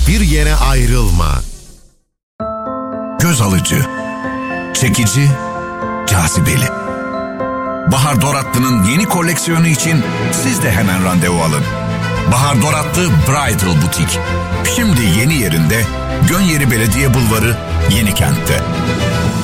Hiçbir yere ayrılma. Göz alıcı, çekici, cazibeli. Bahar Doratlı'nın yeni koleksiyonu için siz de hemen randevu alın. Bahar Doratlı Bridal Butik. Şimdi yeni yerinde, Gönyeri Belediye Bulvarı, Yenikent'te.